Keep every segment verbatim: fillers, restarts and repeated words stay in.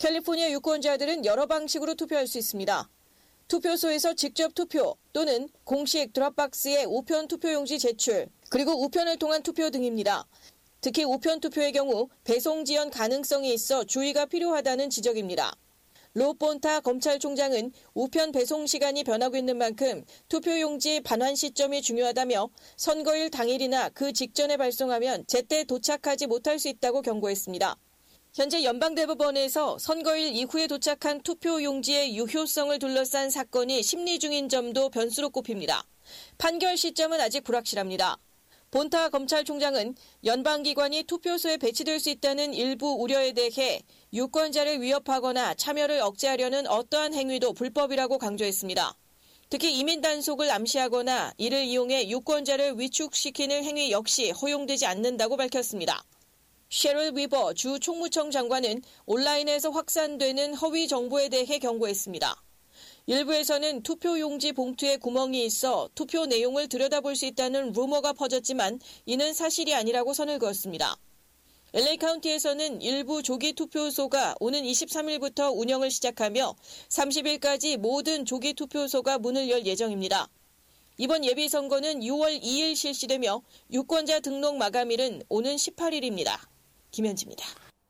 캘리포니아 유권자들은 여러 방식으로 투표할 수 있습니다. 투표소에서 직접 투표 또는 공식 드롭박스에 우편 투표용지 제출, 그리고 우편을 통한 투표 등입니다. 특히 우편 투표의 경우 배송 지연 가능성이 있어 주의가 필요하다는 지적입니다. 로 본타 검찰총장은 우편 배송 시간이 변하고 있는 만큼 투표용지 반환 시점이 중요하다며 선거일 당일이나 그 직전에 발송하면 제때 도착하지 못할 수 있다고 경고했습니다. 현재 연방대법원에서 선거일 이후에 도착한 투표용지의 유효성을 둘러싼 사건이 심리 중인 점도 변수로 꼽힙니다. 판결 시점은 아직 불확실합니다. 본타 검찰총장은 연방기관이 투표소에 배치될 수 있다는 일부 우려에 대해 유권자를 위협하거나 참여를 억제하려는 어떠한 행위도 불법이라고 강조했습니다. 특히 이민 단속을 암시하거나 이를 이용해 유권자를 위축시키는 행위 역시 허용되지 않는다고 밝혔습니다. 셰럴 위버 주 총무청 장관은 온라인에서 확산되는 허위 정보에 대해 경고했습니다. 일부에서는 투표용지 봉투에 구멍이 있어 투표 내용을 들여다볼 수 있다는 루머가 퍼졌지만 이는 사실이 아니라고 선을 그었습니다. 엘에이 카운티에서는 일부 조기 투표소가 오는 이십삼일부터 운영을 시작하며 삼십일까지 모든 조기 투표소가 문을 열 예정입니다. 이번 예비선거는 유월 이일 실시되며 유권자 등록 마감일은 오는 십팔일입니다. 김현지입니다.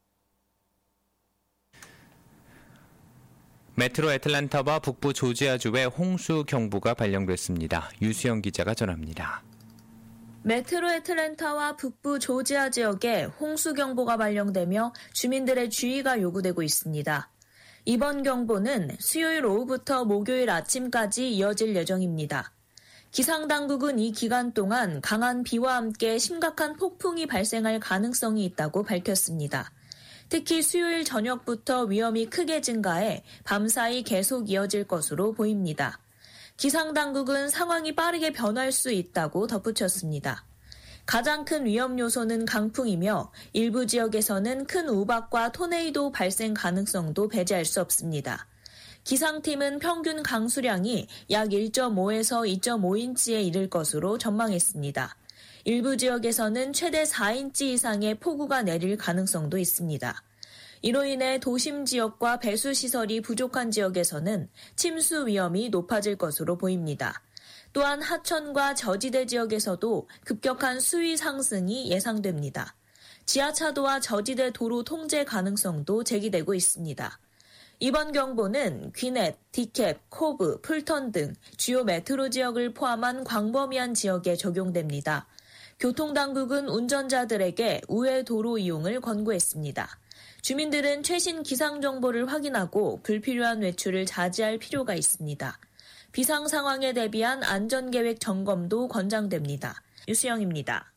메트로 애틀랜타와 북부 조지아주에 홍수 경보가 발령됐습니다. 유수영 기자가 전합니다. 메트로 애틀랜타와 북부 조지아 지역에 홍수 경보가 발령되며 주민들의 주의가 요구되고 있습니다. 이번 경보는 수요일 오후부터 목요일 아침까지 이어질 예정입니다. 기상당국은 이 기간 동안 강한 비와 함께 심각한 폭풍이 발생할 가능성이 있다고 밝혔습니다. 특히 수요일 저녁부터 위험이 크게 증가해 밤사이 계속 이어질 것으로 보입니다. 기상당국은 상황이 빠르게 변할 수 있다고 덧붙였습니다. 가장 큰 위험 요소는 강풍이며 일부 지역에서는 큰 우박과 토네이도 발생 가능성도 배제할 수 없습니다. 기상팀은 평균 강수량이 약 일 점 오에서 이 점 오 인치에 이를 것으로 전망했습니다. 일부 지역에서는 최대 사 인치 이상의 폭우가 내릴 가능성도 있습니다. 이로 인해 도심 지역과 배수시설이 부족한 지역에서는 침수 위험이 높아질 것으로 보입니다. 또한 하천과 저지대 지역에서도 급격한 수위 상승이 예상됩니다. 지하차도와 저지대 도로 통제 가능성도 제기되고 있습니다. 이번 경보는 귀넷, 디캡, 코브, 풀턴 등 주요 메트로 지역을 포함한 광범위한 지역에 적용됩니다. 교통당국은 운전자들에게 우회 도로 이용을 권고했습니다. 주민들은 최신 기상정보를 확인하고 불필요한 외출을 자제할 필요가 있습니다. 비상 상황에 대비한 안전계획 점검도 권장됩니다. 유수영입니다.